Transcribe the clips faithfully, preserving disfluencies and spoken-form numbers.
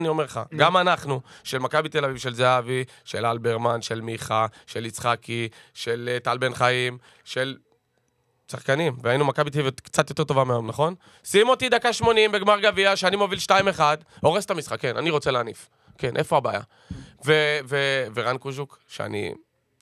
אני אומר לך, גם אנחנו, של מכבי תל אביב, של זהבי, של אלברמן, של מיכה, של יצחקי, של טל בן חיים, של שחקנים, והיינו מכבי תל אביב קצת יותר טובה מהיום, נכון? שים אותי דקה שמונים בגמר גביע, שאני מוביל שתיים אחד, הורס את המשחק, כן, אני רוצה להניף. כן, איפה הבעיה? ורן קוז'וק, שאני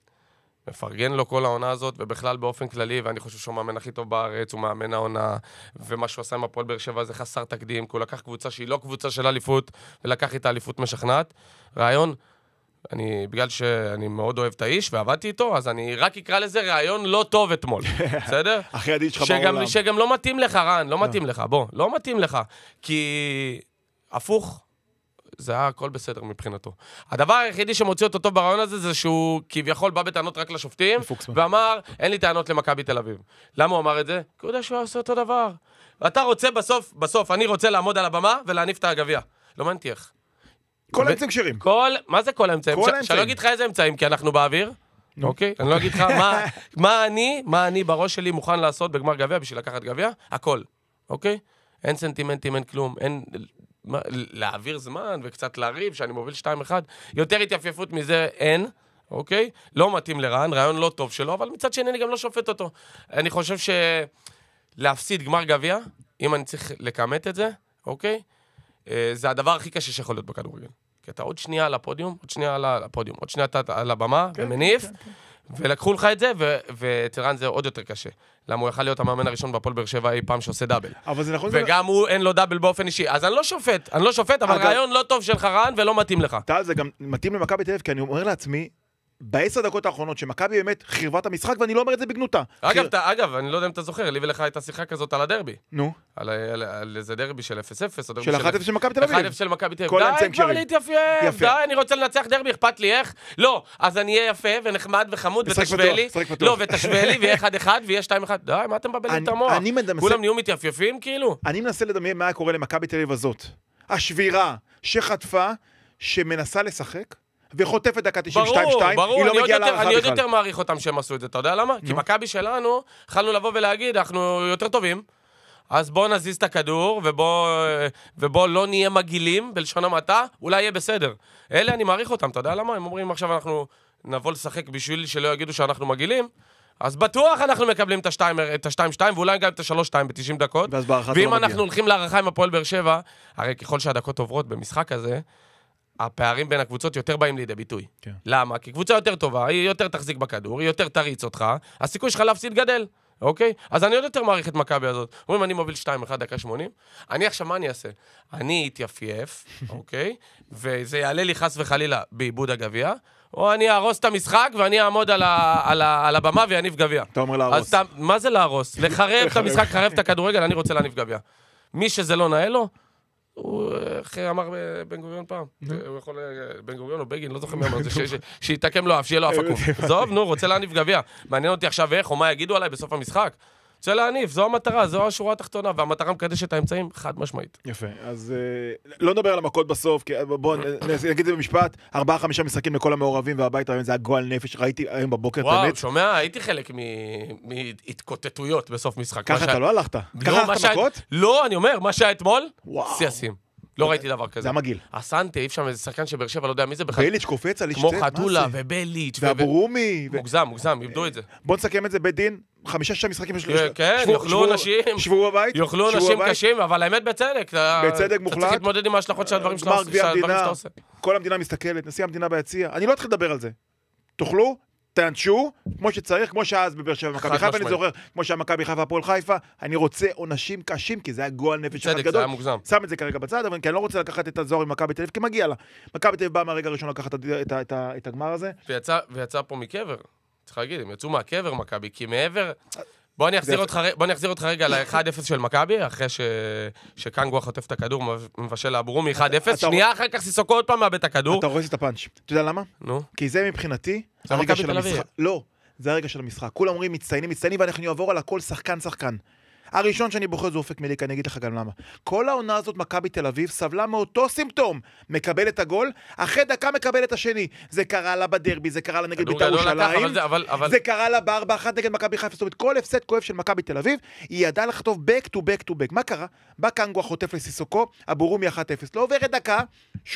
מפרגן לו כל העונה הזאת, ובכלל באופן כללי, ואני חושב שהוא מאמן הכי טוב בארץ, הוא מאמן העונה, ומה שהוא עשה עם הפועל באר שבע זה חסר תקדים, כי הוא לקח קבוצה שהיא לא קבוצה של אליפות, ולקח איתה אליפות משכנעת. רעיון, אני, בגלל שאני מאוד אוהב את האיש, ועבדתי איתו, אז אני רק אקרא לזה רעיון לא טוב אתמול, בסדר? אחרי הדין שלך שגם, בעולם. שגם לא מתאים לך, רן, לא מתאים לך, בוא, לא מתאים לך, כי הפוך, זה היה הכל בסדר מבחינתו. הדבר היחידי שמוציא אותו טוב ברעיון הזה, זה שהוא כביכול בא בטענות רק לשופטים, ואמר, אין לי טענות למכבי תל אביב. למה הוא אמר את זה? כי הוא יודע שהוא עושה אותו דבר. ואתה רוצה בסוף, בסוף, אני רוצה לעמוד על הבמה ולהניף את הגביע. לא מעניין איך. כל האמצעים קשרים. כל, מה זה כל האמצעים? שאני לא אגיד לך איזה אמצעים, כי אנחנו באוויר. אוקיי? אני לא אגיד לך מה אני, מה אני בראש שלי מוכן לעשות בגמר גביע בשביל לקחת גביע. הכל. אוקיי? אין סנטימנטים, אין כלום, אין להעביר זמן וקצת להריב, שאני מוביל שתיים אחד. יותר התייפייפות מזה אין, אוקיי? לא מתאים לרען, רעיון לא טוב שלו, אבל מצד שני אני גם לא שופט אותו. אני חושב שלהפסיד גמר גביע, אם אני צריך לקמת את זה, אוקיי? זה הדבר הכי קשה שיכול להיות בכדורגל. כי אתה עוד שנייה על הפודיום, עוד שנייה על הפודיום, עוד שנייה אתה על הבמה, ומניף, ולקחו לך את זה, ואצל רען זה עוד יותר קשה. למה הוא יכל להיות המאמן הראשון בפועל באר שבע אי פעם שעושה דאבל. וגם הוא אין לו דאבל באופן אישי. אז אני לא שופט, אני לא שופט, אבל רעיון לא טוב שלך רען ולא מתאים לך. טל, זה גם מתאים למכבי תל אביב, כי אני אומר לעצמי, בעשר דקות האחרונות שמכבי באמת חירבה את המשחק, ואני לא אומר את זה בגנותה. אגב, אגב, אני לא יודע אם אתה זוכר, לי ולך הייתה שיחה כזאת על הדרבי. נו. על איזה דרבי של אפס אפס, של אחת אפס של מכבי תל אביב. אחת אפס של מכבי תל אביב. די, כבר להתייפייף. די, אני רוצה לנצח דרבי, אכפת לי איך? לא, אז אני אהיה יפה ונחמד וחמוד ותשווה לי. לא, ותשווה לי, ויהיה אחד אחד, ויהיה שתיים אחד. די, מה אתם מבלעים את המוח? כולם נהיו מתייפייפים, כאילו. אני מנסה לדמיין מה קורה למכבי תל אביב הזאת. השבירה שחטפה, שמנסה לשחק, וחוטפת דקה תשעים ושתיים שתיים, ברור, ברור, אני עוד יותר מעריך אותם שהם עשו את זה, אתה יודע למה? כי מכבי שלנו, יכלנו לבוא ולהגיד, אנחנו יותר טובים, אז בואו נזיז את הכדור, ובואו לא נהיה מגעילים, בלשון המעטה, אולי יהיה בסדר. אלה אני מעריך אותם, אתה יודע למה? הם אומרים, עכשיו אנחנו נבוא לשחק בשביל שלא יגידו שאנחנו מגעילים, אז בטוח אנחנו מקבלים את ה-שתיים שתיים, ואולי גם את ה-שלוש שתיים ב-תשעים דקות, ואם אנחנו הולכים להערכה עם הפועל באר שבע, הרי ככל שהדקות עוברות במשחק הזה, הפערים בין הקבוצות יותר באים לידי ביטוי. כן. למה? כי קבוצה יותר טובה, היא יותר תחזיק בכדור, היא יותר תריץ אותך, הסיכוי שלך להפסיד גדל, אוקיי? אז אני עוד יותר מעריך את מכבי הזאת. אומרים, אני מוביל שתיים אחת דקה שמונים, אני עכשיו מה אני אעשה? אני אתייפייף, אוקיי? וזה יעלה לי חס וחלילה בעיבוד הגביע, או אני ארוס את המשחק ואני אעמוד על, ה, על, ה, על הבמה ואניף גביע. אתה אומר להרוס. אז אתה, מה זה להרוס? לחרב את המשחק, לחרב את הכדורגל, אני רוצה להניף גביע. מי שזה לא נאה לו, הוא אמר בן גוריון פעם, הוא יכול, בן גוריון או בגין, לא זוכר מי אמר, שיתקם לו אף, שיהיה לו אף עקום. עזוב, נו, רוצה להניף גביע. מעניין אותי עכשיו איך, או מה יגידו עליי בסוף המשחק. רוצה להניף, זו המטרה, זו השורה התחתונה, והמטרה מקדשת את האמצעים חד משמעית. יפה, אז לא נדבר על המכות בסוף, בואו נגיד את זה במשפט, ארבעה חמישה משחקים לכל המעורבים, והבית היום זה הגועל נפש, ראיתי היום בבוקר, וואו, שומע, הייתי חלק מהתקוטטויות בסוף משחק. ככה אתה לא הלכת? ככה הלכת מכות? לא, אני אומר, מה שהיה אתמול, סייסים. לא ראיתי דבר כזה. זה המגיל. הסנטה, אי שם איזה שחקן שבאר שבע, לא יודע מי זה בכלל. בליץ' קופץ על כמו חתולה ובליץ' והבורומי. מוגזם, מוגזם, יבדו את זה. בוא נסכם את זה בית דין, חמישה שישה משחקים יש שלושה. כן, יאכלו אנשים. שבו בבית. יאכלו אנשים קשים, אבל האמת בצדק. בצדק מוחלט. אתה צריך להתמודד עם ההשלכות של הדברים שאתה עושה. כל המדינה מסתכלת, נשיא המדינה ביציע. אני לא אתחיל לדבר על זה. תאכלו, תענשו, כמו שצריך, כמו שאז בבאר שבע מכבי חיפה, אני זוכר, כמו שהמכבי חיפה הפועל חיפה, אני רוצה עונשים קשים, כי זה היה גועל נפש אחד גדול. שם את זה כרגע בצד, אבל כי אני לא רוצה לקחת את הזוהר עם מכבי תל אביב, כי מגיע לה. מכבי תל אביב באה מהרגע הראשון לקחת את הגמר הזה. ויצא פה מקבר, צריך להגיד, הם יצאו מהקבר מכבי, כי מעבר... בוא אני אחזיר אותך רגע ל-אחד אפס של מכבי, אחרי שקנגווה חוטף את הכדור, מבשל לאברומי אחד אפס, שנייה אחר כך סיסוקו עוד פעם מאבד את הכדור. אתה רואה את הפאנץ'. אתה יודע למה? נו. כי זה מבחינתי, הרגע של המשחק. לא, זה הרגע של המשחק. כולם אומרים מצטיינים, מצטיינים, ואנחנו נעבור על הכל שחקן, שחקן. הראשון שאני בוחר זה אופק מליק, אני אגיד לך גם למה. כל העונה הזאת מכבי תל אביב סבלה מאותו סימפטום. מקבל את הגול, אחרי דקה מקבל את השני. זה קרה לה בדרבי, זה קרה לה נגד בית"ר ירושלים, זה קרה לה בארבע אחת נגד מכבי חיפה. זאת אומרת, כל הפסד כואב של מכבי תל אביב, היא ידעה לכתוב back to back to back. מה קרה? בא קנגווה חוטף לסיסוקו, הבורומי אחת אפס. לא עוברת דקה,